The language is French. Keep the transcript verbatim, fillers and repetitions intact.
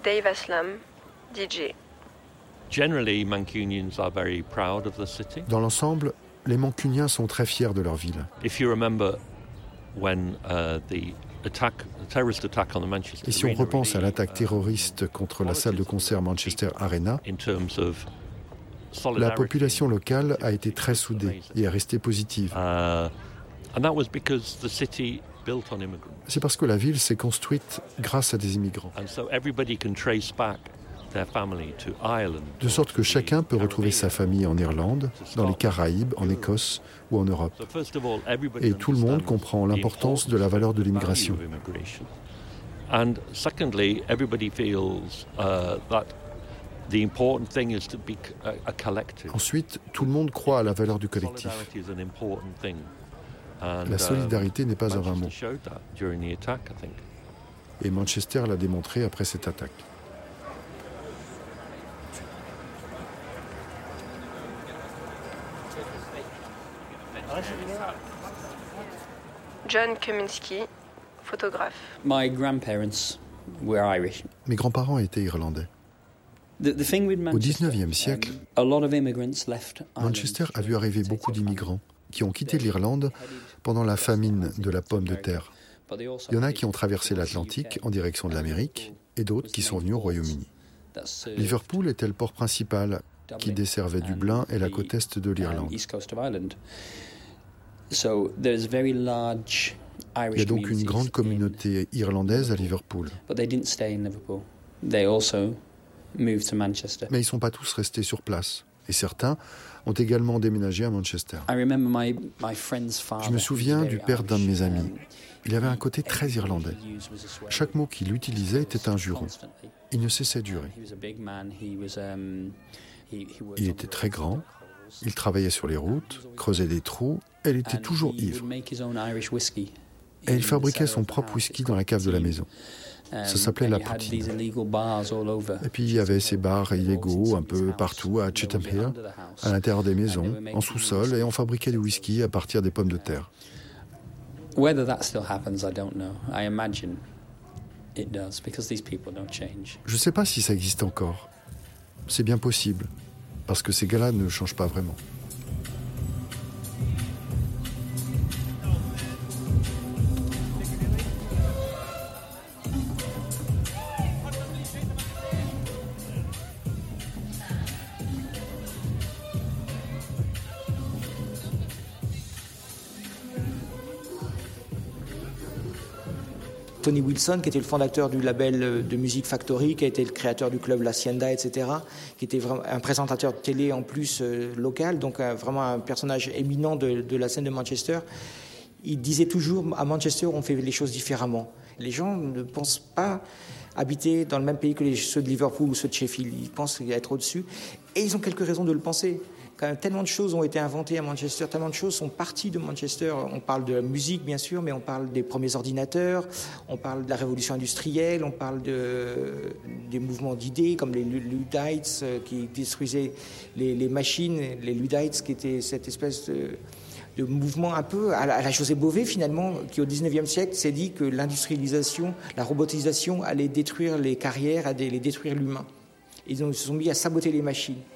Dave Aslam, D J. Generally, Mancunians are very proud of the city. Dans l'ensemble, les Mancuniens sont très fiers de leur ville. If you remember when uh, the attack, the terrorist attack on the Manchester Et si on Arena repense à really, l'attaque terroriste contre la salle de concert Manchester Arena, in terms of la solidarity, population locale a été très soudée et est restée positive. uh, and that was because the city built on immigrants. C'est parce que la ville s'est construite grâce à des immigrants. And so everybody can trace back their family to Ireland. De sorte que chacun peut retrouver sa famille en Irlande, dans les Caraïbes, en Écosse ou en Europe. So first of all, everybody Et tout le monde understands comprend l'importance de la valeur de l'immigration. value of immigration. And secondly, everybody feels uh, that the important thing is to be a, a collective. Ensuite, tout le monde croit à la valeur du collectif. Solidarity is an important thing. And, La solidarité n'est pas un vain mot. Manchester showed that during the attack, I think. Et Manchester l'a démontré après cette attaque. John Kaminski, photographe. My grandparents were Irish. Mes grands-parents étaient irlandais. The, the thing with Au Manchester, dixneuvième siècle, um, a lot of immigrants left Ireland. Manchester a vu arriver beaucoup d'immigrants qui ont quitté l'Irlande pendant la famine de la pomme de terre. But they also Il y en a qui ont traversé l'Atlantique en direction de l'Amérique et d'autres qui sont venus au Royaume-Uni. that served Liverpool était le port principal qui desservait Dublin et la côte est de um, l'Irlande. East Coast of Ireland. So there's very large Irish Il y a donc une communities grande in- communauté irlandaise à Liverpool. But they didn't stay in Liverpool. They also moved to Manchester. Mais ils ne sont pas tous restés sur place. Et certains ont également déménagé à Manchester. I remember my, my friend's father. Je me souviens was du very père d'un de mes Irish. amis. Um, Il avait un côté très everything irlandais. he used was a swear Chaque mot qu'il utilisait était un juron. constantly. Il ne cessait de jurer. He was a big man. He was, um, he, he worked Il on était the très roads, grand, on the coals. il travaillait sur les routes, creusait des trous, et il était And toujours he ivre. would make his own Irish whiskey Et in il the fabriquait cellar son of the propre house. whisky It's dans la called cave de la poutine. maison. Um, Ça s'appelait and la you had poutine. these illegal bars all over. Et puis il y avait ces bars illégaux un peu partout à Chatham Hill, à l'intérieur des maisons, en sous-sol, et on fabriquait du whisky à partir des pommes de terre. Whether that still happens, I don't know. I imagine it does, because these people don't change. Je ne sais pas si ça existe encore. C'est bien possible, parce que ces gars-là ne changent pas vraiment. Tony Wilson, qui était le fondateur du label de Music Factory, qui a été le créateur du club L'Hacienda, et cetera, qui était vraiment un présentateur de télé en plus euh, local, donc euh, vraiment un personnage éminent de, de la scène de Manchester. Il disait toujours, à Manchester, on fait les choses différemment. Les gens ne pensent pas habiter dans le même pays que les, ceux de Liverpool ou ceux de Sheffield. Ils pensent être au-dessus. Et ils ont quelques raisons de le penser. Quand même, tellement de choses ont été inventées à Manchester, tellement de choses sont parties de Manchester. On parle de la musique, bien sûr, mais on parle des premiers ordinateurs, on parle de la révolution industrielle, on parle de, des mouvements d'idées, comme les Luddites euh, qui détruisaient les, les machines, les Luddites qui étaient cette espèce de, de mouvement un peu à la, à la José Bové, finalement, qui au dix-neuvième siècle s'est dit que l'industrialisation, la robotisation allait détruire les carrières, allait détruire l'humain. Ils ont- ils se sont mis à saboter les machines.